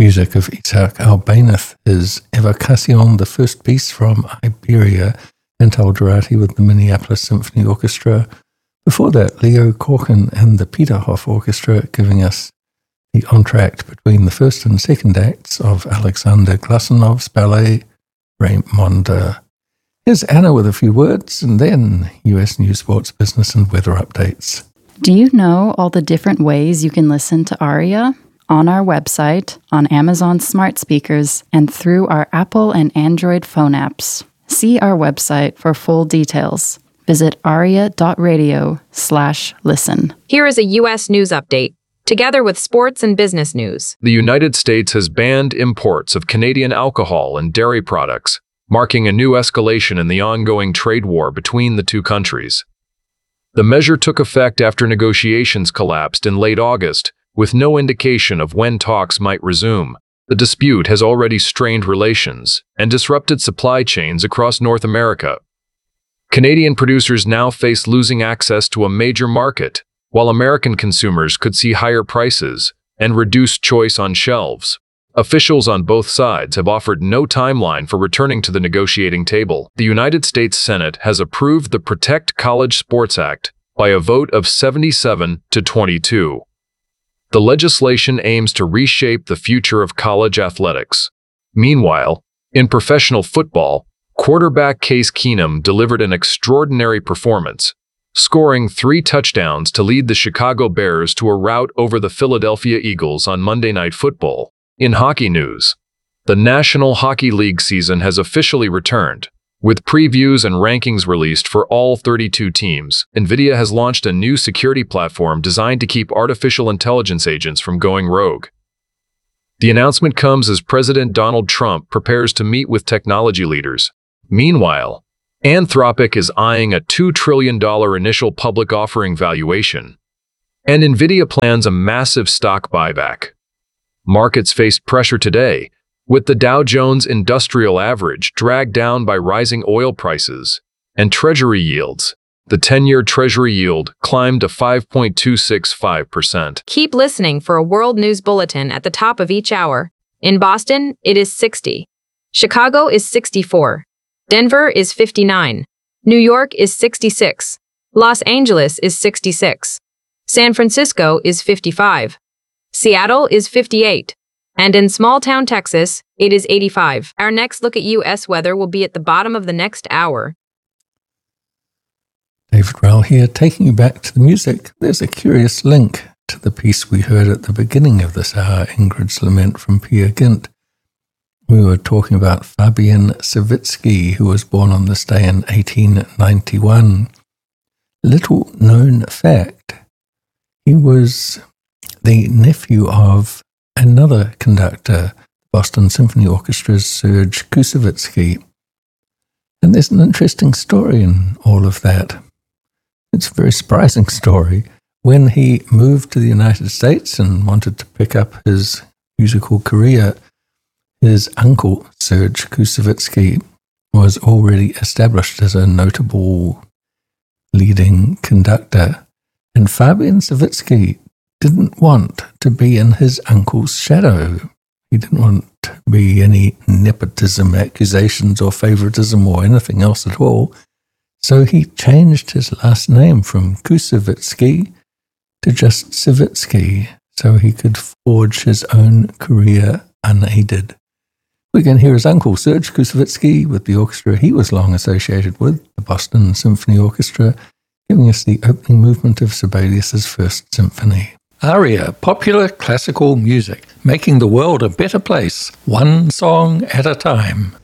Music of Isaac Albéniz is Evocación, the first piece from Iberia, and Alderati with the Minneapolis Symphony Orchestra. Before that, Leo Korkin and the Peterhof Orchestra giving us the entr'acte between the first and second acts of Alexander Glasenov's ballet Raymonde. Here's Anna with a few words, and then U.S. news, sports, business, and weather updates. Do you know all the different ways you can listen to ARIA? On our website, on Amazon smart speakers, and through our Apple and Android phone apps. See our website for full details. Visit aria.radio/listen. Here is a U.S. news update, together with sports and business news. The United States has banned imports of Canadian alcohol and dairy products, marking a new escalation in the ongoing trade war between the two countries. The measure took effect after negotiations collapsed in late August, with no indication of when talks might resume. The dispute has already strained relations and disrupted supply chains across North America. Canadian producers now face losing access to a major market, while American consumers could see higher prices and reduced choice on shelves. Officials on both sides have offered no timeline for returning to the negotiating table. The United States Senate has approved the Protect College Sports Act by a vote of 77 to 22. The legislation aims to reshape the future of college athletics. Meanwhile, in professional football, quarterback Case Keenum delivered an extraordinary performance, scoring 3 touchdowns to lead the Chicago Bears to a rout over the Philadelphia Eagles on Monday Night Football. In hockey news, the National Hockey League season has officially returned, with previews and rankings released for all 32 teams. NVIDIA has launched a new security platform designed to keep artificial intelligence agents from going rogue. The announcement comes as President Donald Trump prepares to meet with technology leaders. Meanwhile, Anthropic is eyeing a $2 trillion initial public offering valuation, and NVIDIA plans a massive stock buyback. Markets faced pressure today, with the Dow Jones Industrial Average dragged down by rising oil prices and Treasury yields. The 10-year Treasury yield climbed to 5.265%. Keep listening for a world news bulletin at the top of each hour. In Boston, it is 60. Chicago is 64. Denver is 59. New York is 66. Los Angeles is 66. San Francisco is 55. Seattle is 58. And in small-town Texas, it is 85. Our next look at U.S. weather will be at the bottom of the next hour. David Rowell here, taking you back to the music. There's a curious link to the piece we heard at the beginning of this hour, Ingrid's Lament from Peer Gynt. We were talking about Fabian Savitsky, who was born on this day in 1891. Little known fact, he was the nephew of another conductor, Boston Symphony Orchestra's Serge Koussevitzky. And there's an interesting story in all of that. It's a very surprising story. When he moved to the United States and wanted to pick up his musical career, his uncle, Serge Koussevitzky, was already established as a notable leading conductor. And Fabian Savitsky didn't want to be in his uncle's shadow. He didn't want to be any nepotism accusations or favoritism or anything else at all. So he changed his last name from Koussevitzky to just Savitsky so he could forge his own career unaided. We can hear his uncle, Serge Koussevitzky, with the orchestra he was long associated with, the Boston Symphony Orchestra, giving us the opening movement of Sibelius's First Symphony. ARIA, popular classical music, making the world a better place, one song at a time.